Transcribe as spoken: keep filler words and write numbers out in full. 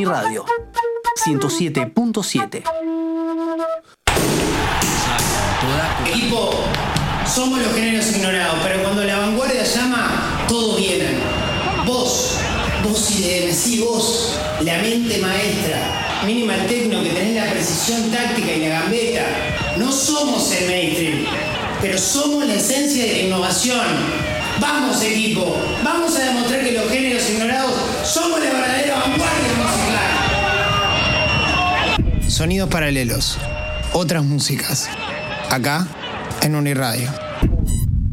Uniradio ciento siete punto siete. Equipo, somos los géneros ignorados, pero cuando la vanguardia llama, todos vienen. Vos, vos I D M, sí, vos, la mente maestra, Minimal Techno, que tenés la precisión táctica y la gambeta. No somos el mainstream, pero somos la esencia de la innovación. Vamos, equipo, vamos a demostrar que los géneros ignorados somos la verdadera vanguardia musical. Sonidos paralelos, otras músicas, acá en Uniradio.